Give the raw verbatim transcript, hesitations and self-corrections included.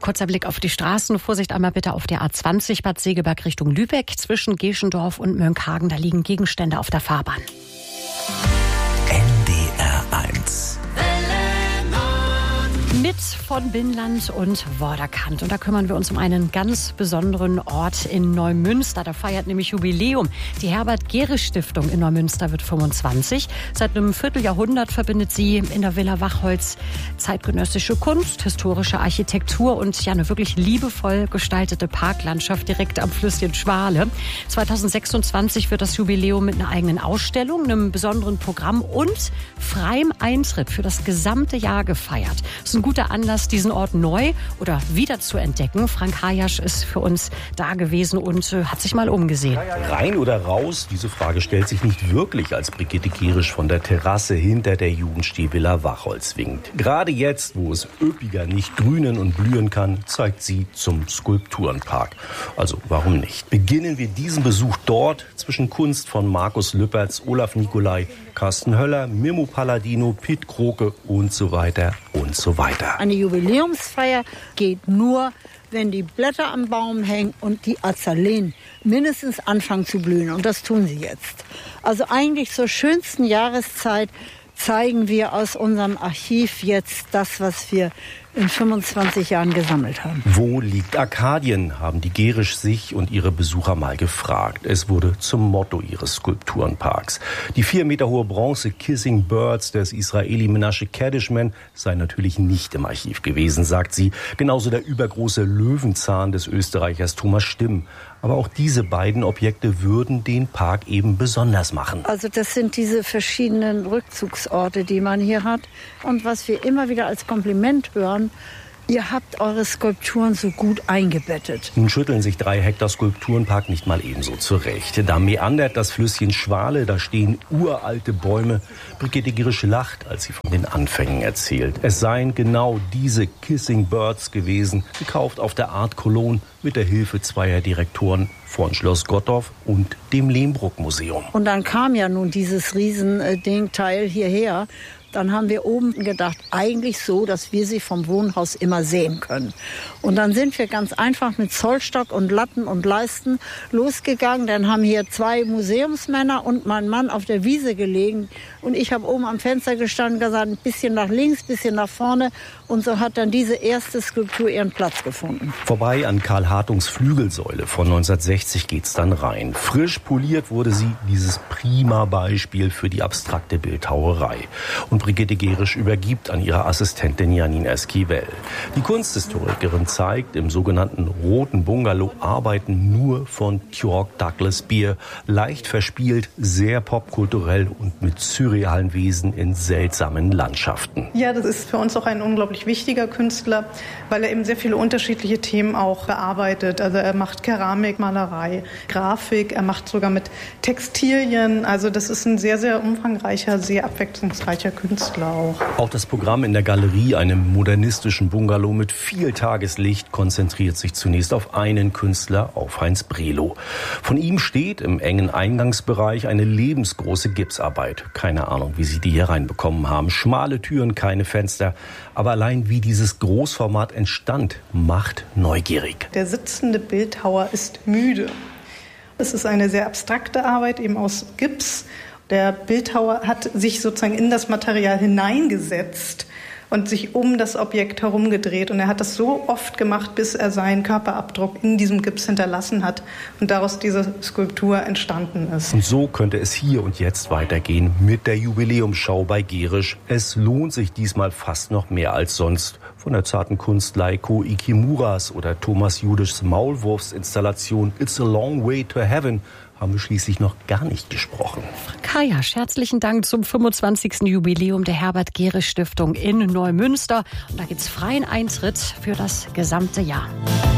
Kurzer Blick auf die Straßen. Vorsicht einmal bitte auf der A zwanzig Bad Segeberg Richtung Lübeck. Zwischen Geschendorf und Mönckehagen, da liegen Gegenstände auf der Fahrbahn. N D R eins. Mit von Binnland und Vorderkant. Und da kümmern wir uns um einen ganz besonderen Ort in Neumünster. Da feiert nämlich Jubiläum. Die Herbert-Gerisch-Stiftung in Neumünster wird fünfundzwanzig. Seit einem Vierteljahrhundert verbindet sie in der Villa Wachholz zeitgenössische Kunst, historische Architektur und ja eine wirklich liebevoll gestaltete Parklandschaft direkt am Flüsschen Schwale. zweitausendsechsundzwanzig wird das Jubiläum mit einer eigenen Ausstellung, einem besonderen Programm und freiem Eintritt für das gesamte Jahr gefeiert. Das ist ein guter Anlass, diesen Ort neu oder wieder zu entdecken. Frank Hayasch ist für uns da gewesen und äh, hat sich mal umgesehen. Rein oder raus? Diese Frage stellt sich nicht wirklich, als Brigitte Gerisch von der Terrasse hinter der Jugendstehvilla Wachholz winkt. Gerade jetzt, wo es üppiger nicht grünen und blühen kann, zeigt sie zum Skulpturenpark. Also warum nicht? Beginnen wir diesen Besuch dort zwischen Kunst von Markus Lüpertz, Olaf Nicolai, Carsten Höller, Mimmo Palladino, Piet Kroke und so weiter und so weiter. Eine Jubiläumsfeier geht nur, wenn die Blätter am Baum hängen und die Azaleen mindestens anfangen zu blühen. Und das tun sie jetzt. Also eigentlich zur schönsten Jahreszeit zeigen wir aus unserem Archiv jetzt das, was wir in fünfundzwanzig Jahren gesammelt haben. Wo liegt Arkadien, haben die Gerisch sich und ihre Besucher mal gefragt. Es wurde zum Motto ihres Skulpturenparks. Die vier Meter hohe Bronze Kissing Birds des Israeli Menashe Kadishman sei natürlich nicht im Archiv gewesen, sagt sie. Genauso der übergroße Löwenzahn des Österreichers Thomas Stimm. Aber auch diese beiden Objekte würden den Park eben besonders machen. Also das sind diese verschiedenen Rückzugsorte, die man hier hat. Und was wir immer wieder als Kompliment hören, ihr habt eure Skulpturen so gut eingebettet. Nun schütteln sich drei Hektar Skulpturenpark nicht mal ebenso zurecht. Da meandert das Flüsschen Schwale, da stehen uralte Bäume. Brigitte Gerisch lacht, als sie von den Anfängen erzählt. Es seien genau diese Kissing Birds gewesen, gekauft auf der Art Cologne mit der Hilfe zweier Direktoren von Schloss Gottorf und dem Lehmbruck-Museum. Und dann kam ja nun dieses Riesending-Teil hierher. Dann haben wir oben gedacht, eigentlich so, dass wir sie vom Wohnhaus immer sehen können. Und dann sind wir ganz einfach mit Zollstock und Latten und Leisten losgegangen. Dann haben hier zwei Museumsmänner und mein Mann auf der Wiese gelegen. Und ich habe oben am Fenster gestanden und gesagt, ein bisschen nach links, ein bisschen nach vorne. Und so hat dann diese erste Skulptur ihren Platz gefunden. Vorbei an Karl Hartungs Flügelsäule von neunzehnhundertsechzig geht's dann rein. Frisch poliert wurde sie, dieses prima Beispiel für die abstrakte Bildhauerei. Und Brigitte Gerisch übergibt an ihre Assistentin Janine Esquivel. Die Kunsthistorikerin zeigt, im sogenannten Roten Bungalow arbeiten nur von Georg Douglas Beer. Leicht verspielt, sehr popkulturell und mit surrealen Wesen in seltsamen Landschaften. Ja, das ist für uns auch ein unglaublich wichtiger Künstler, weil er eben sehr viele unterschiedliche Themen auch bearbeitet. Also er macht Keramik, Malerei, Grafik, er macht sogar mit Textilien. Also das ist ein sehr, sehr umfangreicher, sehr abwechslungsreicher Künstler. Auch. auch das Programm in der Galerie, einem modernistischen Bungalow mit viel Tageslicht, konzentriert sich zunächst auf einen Künstler, auf Heinz Brelow. Von ihm steht im engen Eingangsbereich eine lebensgroße Gipsarbeit. Keine Ahnung, wie sie die hier reinbekommen haben. Schmale Türen, keine Fenster. Aber allein wie dieses Großformat entstand, macht neugierig. Der sitzende Bildhauer ist müde. Es ist eine sehr abstrakte Arbeit, eben aus Gips. Der Bildhauer hat sich sozusagen in das Material hineingesetzt und sich um das Objekt herumgedreht. Und er hat das so oft gemacht, bis er seinen Körperabdruck in diesem Gips hinterlassen hat und daraus diese Skulptur entstanden ist. Und so könnte es hier und jetzt weitergehen mit der Jubiläumsschau bei Gerisch. Es lohnt sich diesmal fast noch mehr als sonst. Von der zarten Kunst Leiko Ikimuras oder Thomas Judischs Maulwurfsinstallation It's a Long Way to Heaven haben wir schließlich noch gar nicht gesprochen. Frank Hayasch, herzlichen Dank zum fünfundzwanzigsten Jubiläum der Herbert-Gerisch-Stiftung in Neumünster. Und da gibt's freien Eintritt für das gesamte Jahr.